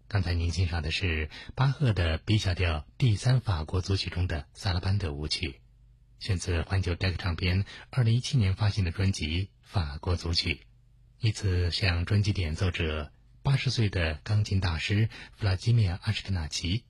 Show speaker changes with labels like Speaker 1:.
Speaker 1: 刚才您欣赏的是巴赫的 B 小调第3法国组曲中的萨拉班德舞曲，选自环球 DEC 唱片2017年发行的专辑《法国组曲》，以此向专辑的演奏者80岁的钢琴大师弗拉基米尔·阿什克纳奇